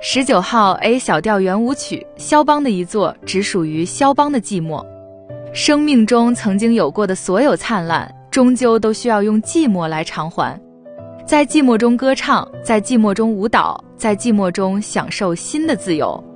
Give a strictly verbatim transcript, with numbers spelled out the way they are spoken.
十九号 A 小调圆舞曲，肖邦的一作，只属于肖邦的寂寞。生命中曾经有过的所有灿烂，终究都需要用寂寞来偿还。在寂寞中歌唱，在寂寞中舞蹈，在寂寞中享受新的自由。